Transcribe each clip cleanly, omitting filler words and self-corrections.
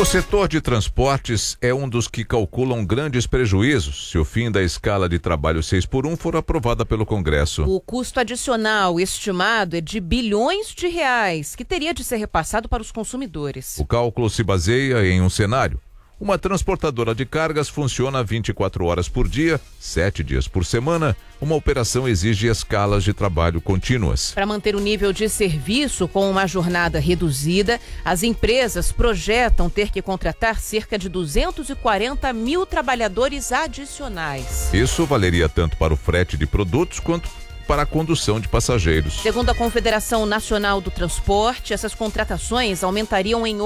O setor de transportes é um dos que calculam grandes prejuízos se o fim da escala de trabalho 6x1 for aprovada pelo Congresso. O custo adicional estimado é de bilhões de reais, que teria de ser repassado para os consumidores. O cálculo se baseia em um cenário. Uma transportadora de cargas funciona 24 horas por dia, 7 dias por semana. Uma operação exige escalas de trabalho contínuas. Para manter o nível de serviço com uma jornada reduzida, as empresas projetam ter que contratar cerca de 240 mil trabalhadores adicionais. Isso valeria tanto para o frete de produtos quanto para a condução de passageiros. Segundo a Confederação Nacional do Transporte, essas contratações aumentariam em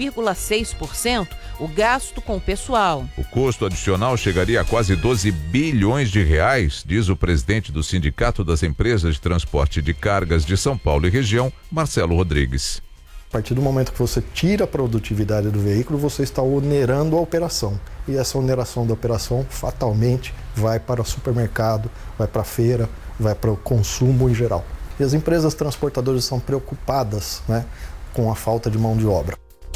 8,6% o gasto com o pessoal. O custo adicional chegaria a quase 12 bilhões de reais, diz o presidente do Sindicato das Empresas de Transporte de Cargas de São Paulo e região, Marcelo Rodrigues. A partir do momento que você tira a produtividade do veículo, você está onerando a operação. E essa oneração da operação fatalmente vai para o supermercado, vai para a feira, vai para o consumo em geral. E as empresas transportadoras estão preocupadas, com a falta de mão de obra.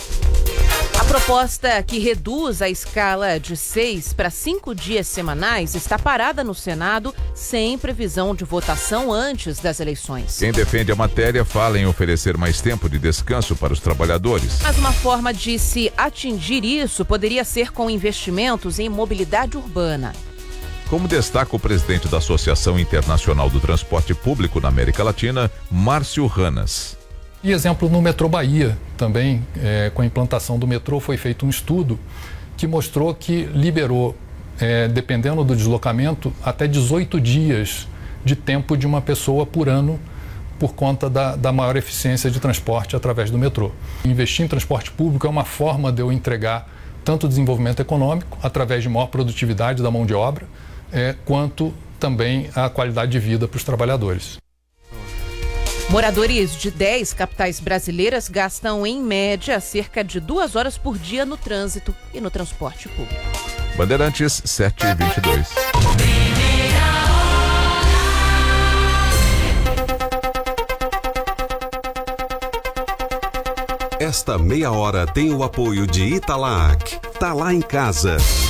A proposta que reduz a escala de 6 para 5 dias semanais está parada no Senado sem previsão de votação antes das eleições. Quem defende a matéria fala em oferecer mais tempo de descanso para os trabalhadores. Mas uma forma de se atingir isso poderia ser com investimentos em mobilidade urbana. Como destaca o presidente da Associação Internacional do Transporte Público na América Latina, Márcio Ranas. E exemplo no metrô Bahia, também com a implantação do metrô foi feito um estudo que mostrou que liberou, dependendo do deslocamento, até 18 dias de tempo de uma pessoa por ano por conta da maior eficiência de transporte através do metrô. Investir em transporte público é uma forma de eu entregar tanto o desenvolvimento econômico, através de maior produtividade da mão de obra, quanto também a qualidade de vida para os trabalhadores. Moradores de 10 capitais brasileiras gastam, em média, cerca de 2 horas por dia no trânsito e no transporte público. Bandeirantes 7h22. Esta meia hora tem o apoio de Italac. Tá lá em casa.